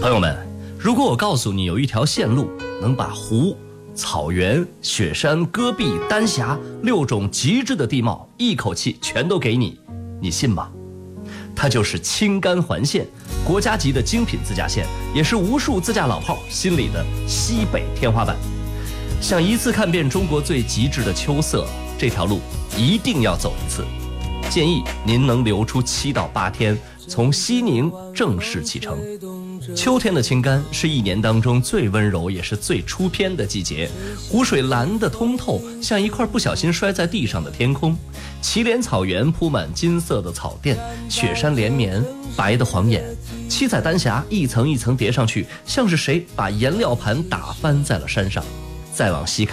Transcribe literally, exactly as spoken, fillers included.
朋友们，如果我告诉你有一条线路能把湖、草原、雪山、戈壁、丹霞六种极致的地貌一口气全都给你，你信吗？它就是青甘环线，国家级的精品自驾线，也是无数自驾老炮心里的西北天花板。想一次看遍中国最极致的秋色，这条路一定要走一次。建议您能留出七到八天，从西宁正式启程。秋天的青甘是一年当中最温柔也是最出片的季节，湖水蓝得通透，像一块不小心摔在地上的天空。祁连草原铺满金色的草甸，雪山连绵，白的晃眼。七彩丹霞一层一层叠上去，像是谁把颜料盘打翻在了山上。再往西看，